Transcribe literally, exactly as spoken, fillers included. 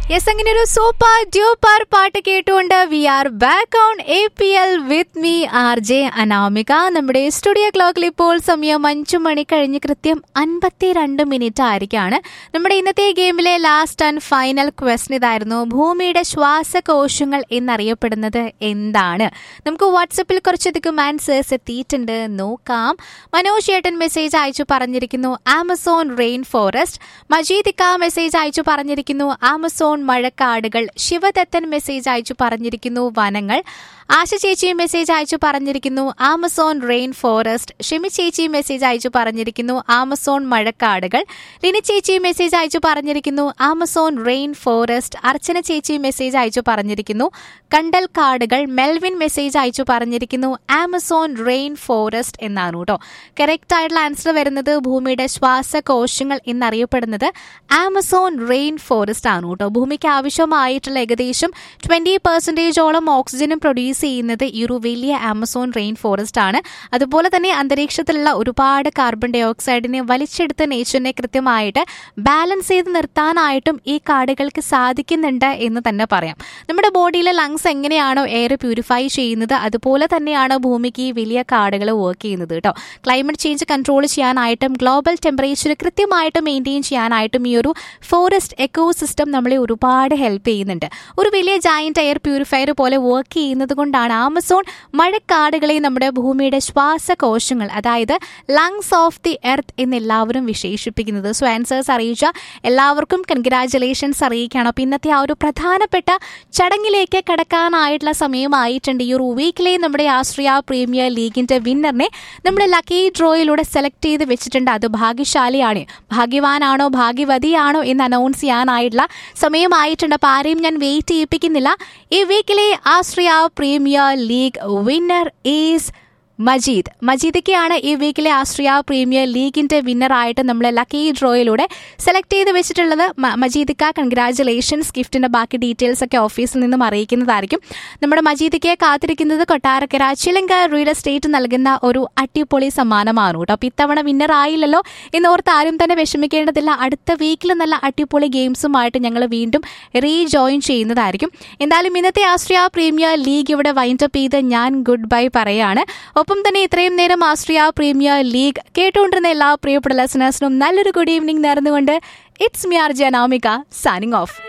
Yes, അങ്ങനെ ഒരു super duper പാട്ട് കേട്ടുകൊണ്ട് V are back on A P L with me R J Anamika. നമ്മുടെ സ്റ്റുഡിയോ ക്ലോക്കിൽ ഇപ്പോൾ സമയം അഞ്ചു മണി കഴിഞ്ഞ് കൃത്യം അൻപത്തിരണ്ട് മിനിറ്റ് ആയിരിക്കാണ്. നമ്മുടെ ഇന്നത്തെ ഗെയിമിലെ ലാസ്റ്റ് ആൻഡ് ഫൈനൽ ക്വസ്റ്റൻ ഇതായിരുന്നു: ഭൂമിയുടെ ശ്വാസകോശങ്ങൾ എന്നറിയപ്പെടുന്നത് എന്താണ്? നമുക്ക് വാട്സപ്പിൽ കുറച്ചധികം ആൻസേഴ്സ് എത്തിയിട്ടുണ്ട്, നോക്കാം. മനോജ് ഏട്ടൻ മെസ്സേജ് അയച്ചു പറഞ്ഞിരിക്കുന്നു ആമസോൺ റെയിൻ ഫോറസ്റ്റ്. മജീദിക്ക മെസ്സേജ് അയച്ചു പറഞ്ഞിരിക്കുന്നു ആമസോൺ മഴക്കാടുകൾ. ശിവദത്തൻ മെസ്സേജ് അയച്ചു പറഞ്ഞിരിക്കുന്നു വനങ്ങൾ. ആശ ചേച്ചി മെസ്സേജ് അയച്ചു പറഞ്ഞിരിക്കുന്നു ആമസോൺ റെയിൻ ഫോറസ്റ്റ്. ഷിമി ചേച്ചി മെസ്സേജ് അയച്ചു പറഞ്ഞിരിക്കുന്നു ആമസോൺ മഴക്കാടുകൾ. ലിനി ചേച്ചി മെസ്സേജ് അയച്ചു പറഞ്ഞിരിക്കുന്നു ആമസോൺ റെയിൻ ഫോറസ്റ്റ്. അർച്ചന ചേച്ചി മെസ്സേജ് അയച്ചു പറഞ്ഞിരിക്കുന്നു കണ്ടൽ കാടുകൾ. മെൽവിൻ മെസ്സേജ് അയച്ചു പറഞ്ഞിരിക്കുന്നു ആമസോൺ റെയിൻ ഫോറസ്റ്റ് എന്നാണ് കേട്ടോ. കറക്റ്റ് ആയിട്ടുള്ള ആൻസർ വരുന്നത് ഭൂമിയുടെ ശ്വാസകോശങ്ങൾ എന്നറിയപ്പെടുന്നത് ആമസോൺ റെയിൻ ഫോറസ്റ്റ് ആണ് കേട്ടോ. ഭൂമിക്ക് ആവശ്യമായിട്ടുള്ള ഏകദേശം ട്വന്റി പെർസെന്റേജോളം ഓക്സിജനും പ്രൊഡ്യൂസ് ചെയ്യുന്നത് ഈ ഒരു വലിയ ആമസോൺ റെയിൻ ഫോറസ്റ്റ് ആണ്. അതുപോലെ തന്നെ അന്തരീക്ഷത്തിലുള്ള ഒരുപാട് കാർബൺ ഡൈ ഓക്സൈഡിനെ വലിച്ചെടുത്ത് നേച്ചറിനെ കൃത്യമായിട്ട് ബാലൻസ് ചെയ്ത് നിർത്താനായിട്ടും ഈ കാടുകൾക്ക് സാധിക്കുന്നുണ്ട് എന്ന് തന്നെ പറയാം. നമ്മുടെ ബോഡിയിലെ ലങ്സ് എങ്ങനെയാണോ എയർ പ്യൂരിഫൈ ചെയ്യുന്നത്, അതുപോലെ തന്നെയാണ് ഭൂമിക്ക് ഈ വലിയ കാടുകൾ വർക്ക് ചെയ്യുന്നത് കേട്ടോ. ക്ലൈമറ്റ് ചേഞ്ച് കൺട്രോൾ ചെയ്യാനായിട്ടും ഗ്ലോബൽ ടെമ്പറേച്ചർ കൃത്യമായിട്ട് മെയിൻറ്റെയിൻ ചെയ്യാനായിട്ടും ഈ ഒരു ഫോറസ്റ്റ് എക്കോസിസ്റ്റം നമ്മളെ ഒരുപാട് ഹെൽപ്പ് ചെയ്യുന്നുണ്ട്. ഒരു വലിയ ജയന്റ് എയർ പ്യൂരിഫയർ പോലെ വർക്ക് ചെയ്യുന്നത് കൊണ്ടാണ് ആമസോൺ മഴക്കാടുകളെ നമ്മുടെ ഭൂമിയുടെ ശ്വാസകോശങ്ങൾ, അതായത് ലങ്സ് ഓഫ് ദി എർത്ത് എന്ന് എല്ലാവരും വിശേഷിപ്പിക്കുന്നത്. സോ ആൻസേഴ്സ് അറിയിച്ച എല്ലാവർക്കും കൺഗ്രാറ്റുലേഷൻസ് അറിയിക്കണം. അപ്പോൾ ഇന്നത്തെ ആ ഒരു പ്രധാനപ്പെട്ട ചടങ്ങിലേക്ക് കടക്കാനായിട്ടുള്ള സമയമായിട്ടുണ്ട്. ഈ ഒരു വീക്കിലെ നമ്മുടെ ആസ്ട്രിയ പ്രീമിയർ ലീഗിന്റെ വിന്നറിനെ നമ്മുടെ ലക്കി ഡ്രോയിലൂടെ സെലക്ട് ചെയ്ത് വെച്ചിട്ടുണ്ട്. അത് ഭാഗ്യശാലിയാണ്, ഭാഗ്യവാനാണോ ഭാഗ്യവതിയാണോ എന്ന് അനൗൺസ് ചെയ്യാനായിട്ടുള്ള സമയമായിട്ടുണ്ട്. അപ്പോൾ ആരെയും ഞാൻ വെയിറ്റ് ചെയ്യിപ്പിക്കുന്നില്ല. ഈ വീക്കിലെ Austria premier league winner is Majeed. മജീദിക്കയാണ് ഈ വീക്കിലെ ആസ്ട്രിയ പ്രീമിയർ ലീഗിന്റെ വിന്നറായിട്ട് നമ്മൾ ലക്കി ഡ്രോയിലൂടെ സെലക്ട് ചെയ്ത് വെച്ചിട്ടുള്ളത്. മജീദിക്ക കൺഗ്രാറ്റുലേഷൻസ്. ഗിഫ്റ്റിന്റെ ബാക്കി ഡീറ്റെയിൽസ് ഒക്കെ ഓഫീസിൽ നിന്നും അറിയിക്കുന്നതായിരിക്കും. നമ്മുടെ മജീദിക്കയെ കാത്തിരിക്കുന്നത് കൊട്ടാരക്കര ചിലങ്ക റിയൽ എസ്റ്റേറ്റ് നൽകുന്ന ഒരു അടിപൊളി സമ്മാനമാണ് കേട്ടോ. അപ്പോൾ ഇത്തവണ വിന്നർ ആയില്ലല്ലോ എന്നോർത്ത് ആരും തന്നെ വിഷമിക്കേണ്ടതില്ല. അടുത്ത വീക്കിൽ നല്ല അടിപൊളി ഗെയിംസുമായിട്ട് ഞങ്ങൾ വീണ്ടും റീജോയിൻ ചെയ്യുന്നതായിരിക്കും. എന്തായാലും ഇന്നത്തെ ആസ്ട്രിയ പ്രീമിയർ ലീഗ് ഇവിടെ വൈൻഡപ്പ് ചെയ്ത് ഞാൻ ഗുഡ് ബൈ പറയാണ്. ഒപ്പം തന്നെ ഇത്രയും നേരം ആസ്ട്രിയ പ്രീമിയർ ലീഗ് കേട്ടുകൊണ്ടിരുന്ന എല്ലാ പ്രിയപ്പെട്ട ലിസണേഴ്സിനും നല്ലൊരു ഗുഡ് ഈവനിങ് നേർന്നുകൊണ്ട് it's me R J Anamika signing off.